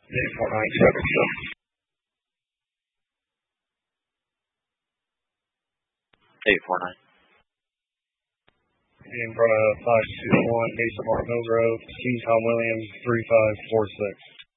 849. In front of 521 East Mark Mill Grove, King Tom Williams 3546.